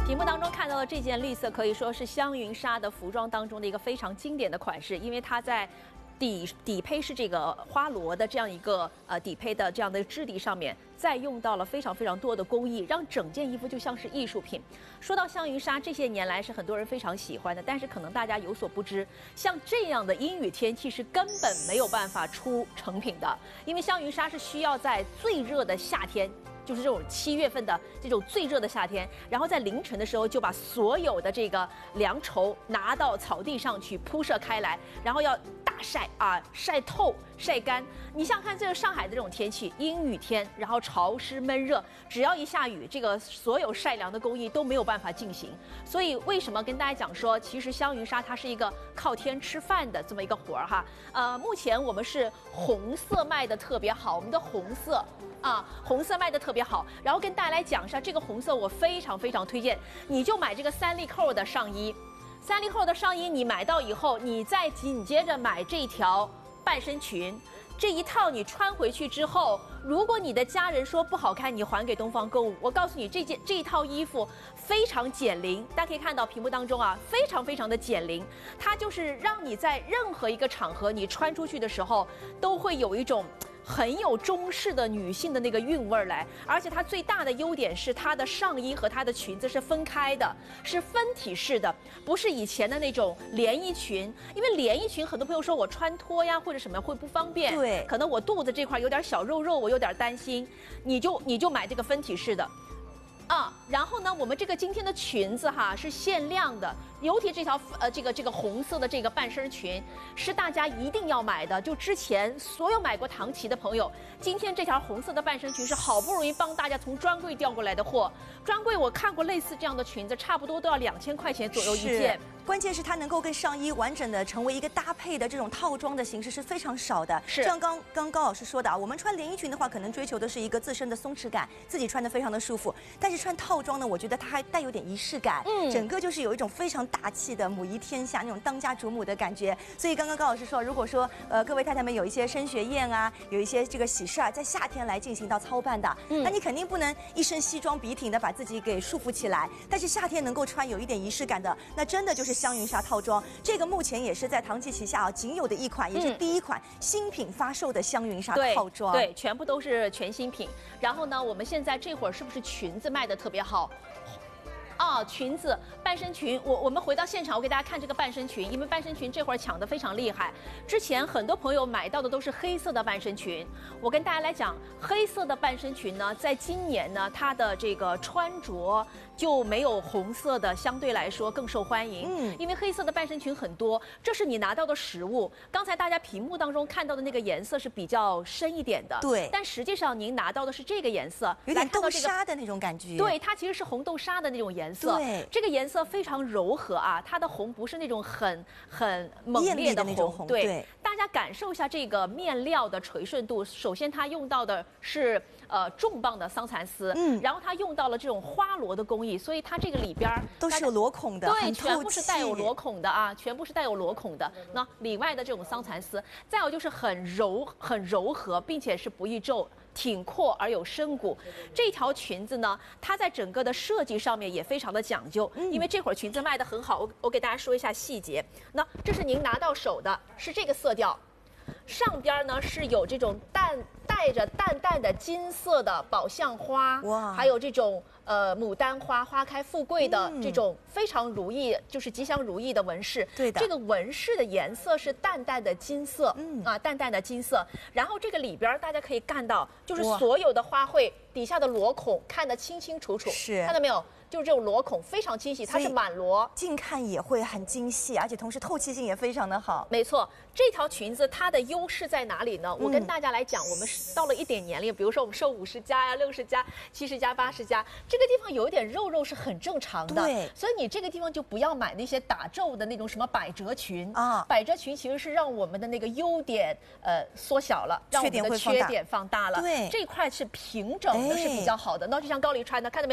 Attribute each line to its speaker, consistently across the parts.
Speaker 1: 屏幕当中看到的这件绿色可以说是香云纱的服装当中的一个非常经典的款式，因为它在底胚是这个花罗的这样一个底胚的这样的质地上面，再用到了非常非常多的工艺，让整件衣服就像是艺术品。说到香云纱，这些年来是很多人非常喜欢的，但是可能大家有所不知，像这样的阴雨天气是根本没有办法出成品的，因为香云纱是需要在最热的夏天。就是这种7月份的这种最热的夏天，然后在凌晨的时候就把所有的这个凉绸拿到草地上去铺设开来，然后要大晒啊，晒透晒干。你想想看，这个上海的这种天气，阴雨天，然后潮湿闷热，只要一下雨，这个所有晒凉的工艺都没有办法进行。所以为什么跟大家讲说，其实香云纱它是一个靠天吃饭的这么一个活儿哈。目前我们是红色卖的特别好，我们的红色。红色卖的特别好，然后跟大家来讲一下这个红色，我非常非常推荐，你就买这个3粒扣的上衣，3粒扣的上衣你买到以后，你再紧接着买这条半身裙，这一套你穿回去之后，如果你的家人说不好看，你还给东方购物。我告诉你，这一套衣服非常减龄，大家可以看到屏幕当中啊，非常非常的减龄，它就是让你在任何一个场合你穿出去的时候，都会有一种很有中式的女性的那个韵味来，而且它最大的优点是它的上衣和它的裙子是分开的，是分体式的，不是以前的那种连衣裙。因为连衣裙很多朋友说我穿脱呀或者什么会不方便，
Speaker 2: 对，
Speaker 1: 可能我肚子这块有点小肉肉，我有点担心，你就买这个分体式的。然后呢，我们这个今天的裙子哈是限量的，尤其这条这个红色的这个半身裙是大家一定要买的。就之前所有买过唐奇的朋友，今天这条红色的半身裙是好不容易帮大家从专柜调过来的货。专柜我看过类似这样的裙子，差不多都要2000块钱左右一件。
Speaker 2: 关键是它能够跟上衣完整的成为一个搭配的这种套装的形式是非常少的。
Speaker 1: 是
Speaker 2: 像刚高老师说的啊，我们穿连衣裙的话，可能追求的是一个自身的松弛感，自己穿的非常的舒服。但是穿套装呢，我觉得它还带有点仪式感，整个就是有一种非常大气的母仪天下那种当家主母的感觉。所以刚刚高老师说，如果说各位太太们有一些升学宴啊，有一些这个喜事啊，在夏天来进行到操办的，那你肯定不能一身西装笔挺的把自己给束缚起来。但是夏天能够穿有一点仪式感的，那真的就是香云纱套装。这个目前也是在唐奇旗下啊仅有的一款，也是第一款新品发售的香云纱套装。
Speaker 1: 对，全部都是全新品。然后呢，我们现在这会儿是不是裙子卖的特别好？裙子、半身裙，我们回到现场，我给大家看这个半身裙，因为半身裙这会儿抢得非常厉害。之前很多朋友买到的都是黑色的半身裙，我跟大家来讲，黑色的半身裙呢，在今年呢，它的这个穿着就没有红色的相对来说更受欢迎。因为黑色的半身裙很多，这是你拿到的实物。刚才大家屏幕当中看到的那个颜色是比较深一点的，
Speaker 2: 对，
Speaker 1: 但实际上您拿到的是这个颜色，
Speaker 2: 有点豆沙的那种感觉。
Speaker 1: 对，它其实是红豆沙的那种颜色。
Speaker 2: 对，
Speaker 1: 这个颜色非常柔和啊，它的红不是那种很猛烈的红，对，大家感受一下这个面料的垂顺度。首先，它用到的是重磅的桑蚕丝，然后它用到了这种花罗的工艺，所以它这个里边
Speaker 2: 都是有螺孔的，
Speaker 1: 对，全部是带有螺孔的啊，全部是带有螺孔的。那里外的这种桑蚕丝，再有就是很柔和，并且是不易皱。挺阔而有深骨，这条裙子呢，它在整个的设计上面也非常的讲究，因为这会儿裙子卖得很好，我给大家说一下细节。那这是您拿到手的，是这个色调，上边呢是有这种带着淡淡的金色的宝相花，哇，还有这种牡丹花花开富贵的这种非常如意，就是吉祥如意的纹饰。
Speaker 2: 对的，
Speaker 1: 这个纹饰的颜色是淡淡的金色，淡淡的金色。然后这个里边大家可以看到，就是所有的花卉底下的螺孔看得清清楚楚，
Speaker 2: 是
Speaker 1: 看到没有？就是这种螺孔非常清晰，它是满螺，
Speaker 2: 近看也会很精细，而且同时透气性也非常的好。
Speaker 1: 没错，这条裙子它的优势在哪里呢？我跟大家来讲，我们到了一点年龄，比如说我们瘦50加呀、60加、70加、80加，这个地方有一点肉肉是很正常的。
Speaker 2: 对，
Speaker 1: 所以你这个地方就不要买那些打皱的那种什么百褶裙啊，百褶裙其实是让我们的那个优点缩小了，让我们的缺点放大了。
Speaker 2: 对，
Speaker 1: 这块是平整的，是比较好的。那就像高丽穿的，看到没有？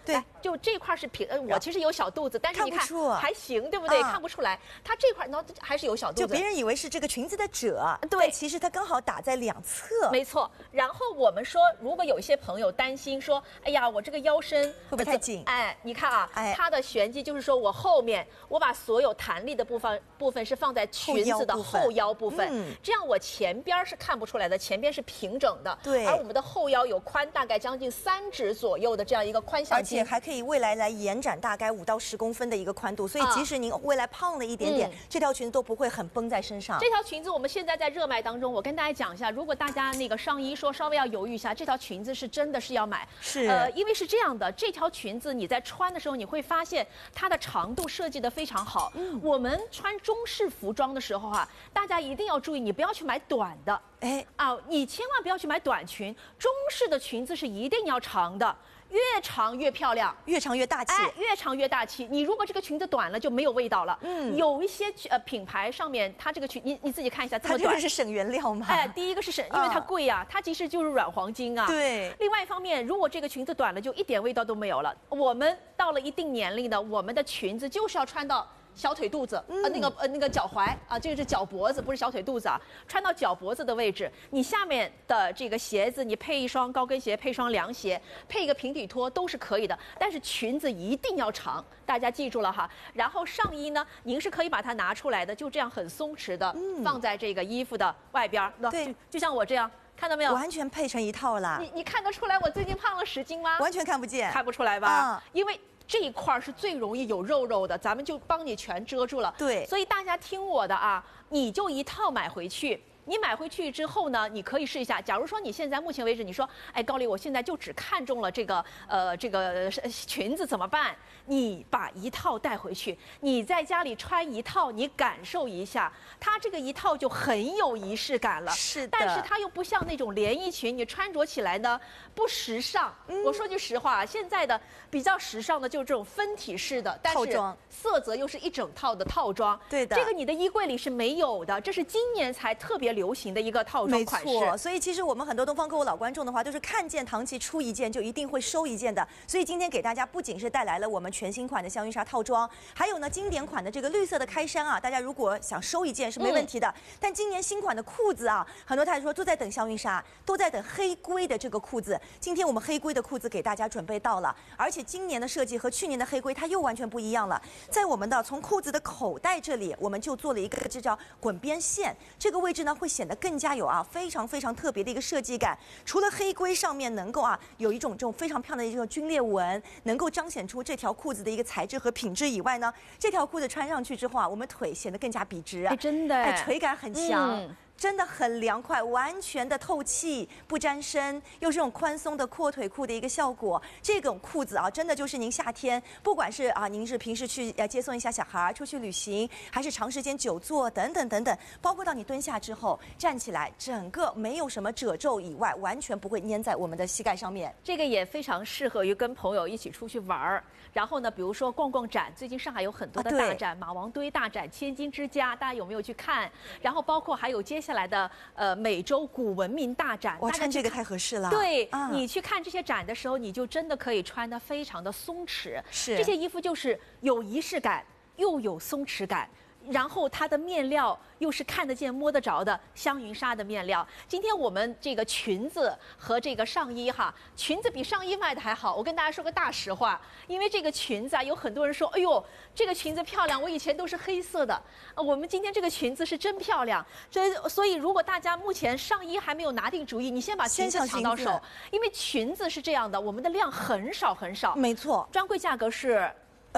Speaker 2: 对，
Speaker 1: 就这块是平，我其实有小肚子，但是你看还行，对不对？看不出来，它这块呢还是有小肚子。
Speaker 2: 就别人以为是这个裙子的褶，
Speaker 1: 对，
Speaker 2: 其实它刚好打在两侧。
Speaker 1: 没错。然后我们说，如果有一些朋友担心说，哎呀，我这个腰身
Speaker 2: 会不会太紧？
Speaker 1: 哎，你看啊，它的玄机就是说我后面我把所有弹力的部分是放在裙子的后腰部分，这样我前边是看不出来的，前边是平整的。
Speaker 2: 对，
Speaker 1: 而我们的后腰有宽大概将近3指左右的这样一个宽向肌，
Speaker 2: 而且还可以未来来延展大概5到10公分的一个宽度，所以即使您未来胖了一点点，这条裙子都不会很绷在身上。
Speaker 1: 这条裙子我们现在在热卖当中，我跟大家讲一下，如果大家那个上衣说稍微要犹豫一下，这条裙子是真的是要买，因为是这样的，这条裙子你在穿的时候，你会发现它的长度设计得非常好。我们穿中式服装的时候啊，大家一定要注意，你不要去买短的，你千万不要去买短裙，中式的裙子是一定要长的。越长越漂亮，
Speaker 2: 越长越大气，
Speaker 1: 越长越大气。你如果这个裙子短了，就没有味道了。有一些品牌上面，它这个裙你自己看一下，这么短，
Speaker 2: 它这个是省原料吗？
Speaker 1: 第一个是省，因为它贵呀，它其实就是软黄金啊。
Speaker 2: 对。
Speaker 1: 另外一方面，如果这个裙子短了，就一点味道都没有了。我们到了一定年龄的，我们的裙子就是要穿到小腿肚子，那个脚踝啊，这个是脚脖子，不是小腿肚子啊。穿到脚脖子的位置，你下面的这个鞋子，你配一双高跟鞋，配一双凉鞋，配一个平底拖都是可以的。但是裙子一定要长，大家记住了哈。然后上衣呢，您是可以把它拿出来的，就这样很松弛的放在这个衣服的外边。
Speaker 2: 对，
Speaker 1: 就像我这样。看到没有？
Speaker 2: 完全配成一套了。
Speaker 1: 你看得出来我最近胖了10斤吗？
Speaker 2: 完全看不见，
Speaker 1: 看不出来吧？因为这一块是最容易有肉的，咱们就帮你全遮住了。
Speaker 2: 对，
Speaker 1: 所以大家听我的啊，你就一套买回去。你买回去之后呢，你可以试一下。假如说你现在目前为止，你说，哎，高丽，我现在就只看中了这个裙子怎么办？你把一套带回去，你在家里穿一套，你感受一下，它这个一套就很有仪式感了。
Speaker 2: 是的。
Speaker 1: 但是它又不像那种连衣裙，你穿着起来呢不时尚。我说句实话，现在的比较时尚的就是这种分体式的，但是色泽又是一整套的套装。
Speaker 2: 对的。
Speaker 1: 这个你的衣柜里是没有的，这是今年才特别流行的一个套装款式。
Speaker 2: 没错，所以其实我们很多东方购物老观众的话，都是看见唐琦出一件就一定会收一件的。所以今天给大家不仅是带来了我们全新款的香云纱套装，还有呢经典款的这个绿色的开衫啊，大家如果想收一件是没问题的。但今年新款的裤子啊，很多太太说都在等香云纱，都在等黑龟的这个裤子。今天我们黑龟的裤子给大家准备到了，而且今年的设计和去年的黑龟它又完全不一样了。在我们的从裤子的口袋这里，我们就做了一个这叫滚边线，这个位置呢会显得更加有非常非常特别的一个设计感。除了黑龟上面能够有一种这种非常漂亮的一个军裂纹，能够彰显出这条裤子的一个材质和品质以外呢，这条裤子穿上去之后我们腿显得更加笔直，
Speaker 1: 真的，
Speaker 2: 垂感很强。真的很凉快，完全的透气，不沾身，又是这种宽松的阔腿裤的一个效果。这种裤子真的就是您夏天，不管是您是平时去接送一下小孩出去旅行，还是长时间久坐等等等等，包括到你蹲下之后站起来，整个没有什么褶皱以外，完全不会粘在我们的膝盖上面。
Speaker 1: 这个也非常适合于跟朋友一起出去玩儿。然后呢，比如说逛逛展，最近上海有很多的大展，马王堆大展、千金之家，大家有没有去看？然后包括还有接下来的美洲古文明大展，
Speaker 2: 我穿这个太合适了。
Speaker 1: 对，你去看这些展的时候，你就真的可以穿得非常的松弛。
Speaker 2: 是，
Speaker 1: 这些衣服就是有仪式感，又有松弛感。然后它的面料又是看得见摸得着的香云纱的面料。今天我们这个裙子和这个上衣裙子比上衣卖的还好。我跟大家说个大实话，因为这个裙子有很多人说，哎呦，这个裙子漂亮，我以前都是黑色的。我们今天这个裙子是真漂亮。所以如果大家目前上衣还没有拿定主意，你先把裙子抢到手，因为裙子是这样的，我们的量很少很少。
Speaker 2: 没错，
Speaker 1: 专柜价格是。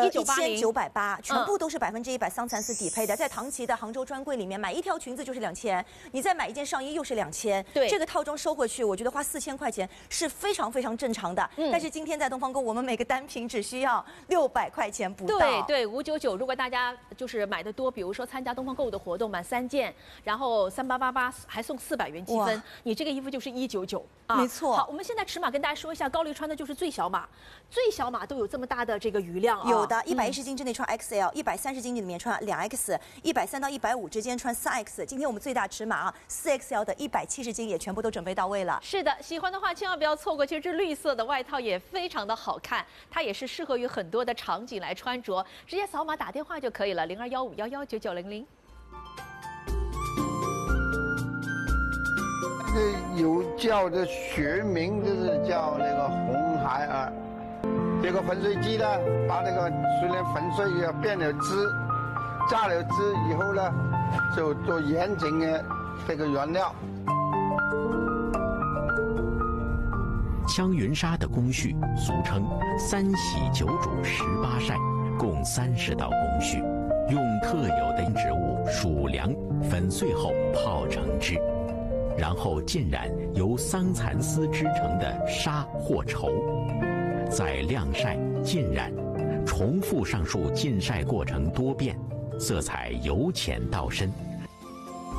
Speaker 2: 1980，全部都是100%桑蚕丝底配的，在唐琦的杭州专柜里面买一条裙子就是2000，你再买一件上衣又是2000，
Speaker 1: 对，
Speaker 2: 这个套装收回去，我觉得花4000块钱是非常非常正常的。但是今天在东方购，我们每个单品只需要600块钱不到。
Speaker 1: 对，599。如果大家就是买的多，比如说参加东方购物的活动，满3件，然后3888还送400元积分，你这个衣服就是199啊。
Speaker 2: 没错。
Speaker 1: 好，我们现在尺码跟大家说一下，高丽穿的就是最小码，最小码都有这么大的这个余量啊。
Speaker 2: 有的，110斤之内穿 XL，130斤里面穿2X，130到150之间穿3X。今天我们最大尺码啊，4XL 的170斤也全部都准备到位了。
Speaker 1: 是的，喜欢的话千万不要错过。其实这绿色的外套也非常的好看，它也是适合于很多的场景来穿着。直接扫码打电话就可以了，0215119900。
Speaker 3: 有叫的学名就是叫那个红孩儿。这个粉水机呢，把这个虽然粉水也变了汁，榨了汁以后呢，就做严谨的这个原料。
Speaker 4: 香云纱的工序俗称3洗9煮18晒，共30道工序，用特有的植物薯梁粉碎后泡成汁。然后浸染由桑蚕丝织成的纱或绸，再晾晒、浸染，重复上述浸晒过程多遍，色彩由浅到深。